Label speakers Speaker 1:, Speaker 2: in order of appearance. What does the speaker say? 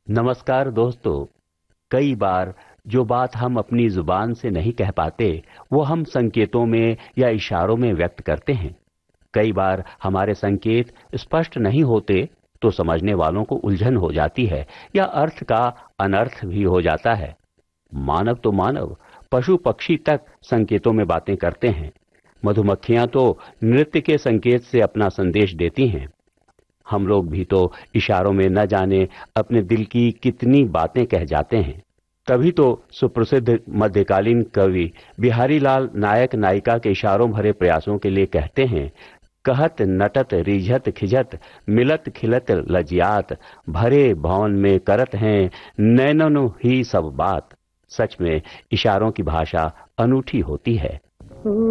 Speaker 1: नमस्कार दोस्तों। कई बार जो बात हम अपनी जुबान से नहीं कह पाते वो हम संकेतों में या इशारों में व्यक्त करते हैं। कई बार हमारे संकेत स्पष्ट नहीं होते तो समझने वालों को उलझन हो जाती है या अर्थ का अनर्थ भी हो जाता है। मानव तो मानव, पशु पक्षी तक संकेतों में बातें करते हैं। मधुमक्खियां तो नृत्य के संकेत से अपना संदेश देती हैं। हम लोग भी तो इशारों में न जाने अपने दिल की कितनी बातें कह जाते हैं। तभी तो सुप्रसिद्ध मध्यकालीन कवि बिहारी लाल नायक नायिका के इशारों भरे प्रयासों के लिए कहते हैं, कहत नटत रिझत खिझत मिलत खिलत लजियात भरे भवन में करत हैं नैननु ही सब बात। सच में इशारों की भाषा अनूठी होती है।